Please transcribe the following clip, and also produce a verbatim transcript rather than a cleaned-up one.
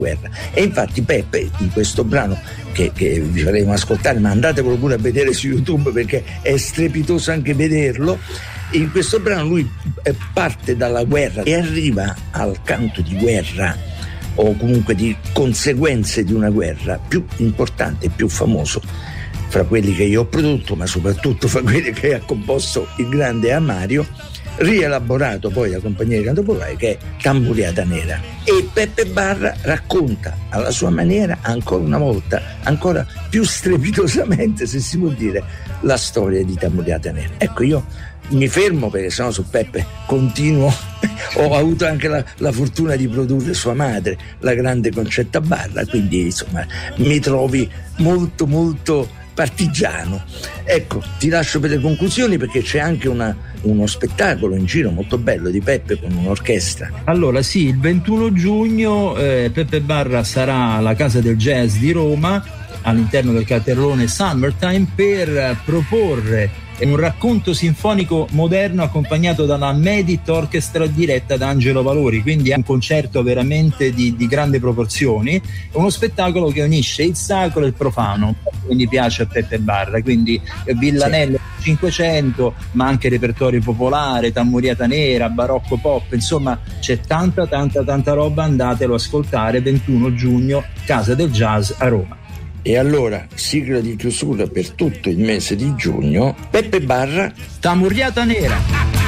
guerra. E infatti Peppe, in questo brano che, che vi faremo ascoltare, ma andatevelo pure a vedere su YouTube perché è strepitoso anche vederlo, in questo brano lui parte dalla guerra e arriva al canto di guerra, o comunque di conseguenze di una guerra, più importante e più famoso fra quelli che io ho prodotto, ma soprattutto fra quelli che ha composto il grande Amario, rielaborato poi da Compagnia di Canto Popolare, che è Tamburiata Nera. E Peppe Barra racconta alla sua maniera, ancora una volta, ancora più strepitosamente, se si può dire, la storia di Tamburiata Nera. Ecco, io mi fermo perché sennò su Peppe continuo. Ho avuto anche la, la fortuna di produrre sua madre, la grande Concetta Barra, quindi insomma mi trovi molto molto partigiano. Ecco, ti lascio per le conclusioni perché c'è anche una, uno spettacolo in giro molto bello di Peppe con un'orchestra. Allora sì, il ventuno giugno eh, Peppe Barra sarà alla Casa del Jazz di Roma all'interno del Caterrone Summertime per proporre un racconto sinfonico moderno accompagnato da una Medit Orchestra diretta da Angelo Valori, quindi è un concerto veramente di, di grandi proporzioni, uno spettacolo che unisce il sacro e il profano, quindi piace a Peppe Barra, quindi Villanelle sì. cinquecento, ma anche repertorio popolare, Tamburiata Nera, barocco pop, insomma c'è tanta tanta tanta roba, andatelo a ascoltare. Ventuno giugno, Casa del Jazz a Roma. E allora, sigla di chiusura per tutto il mese di giugno, Peppe Barra, Tamburiata Nera.